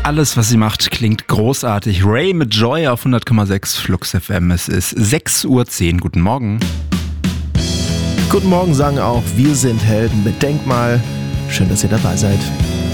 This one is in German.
Alles, was sie macht, klingt großartig. Ray mit Joy auf 100,6 Flux FM. Es ist 6:10 Uhr. Guten Morgen. Guten Morgen sagen auch, wir sind Helden mit Denkmal. Schön, dass ihr dabei seid.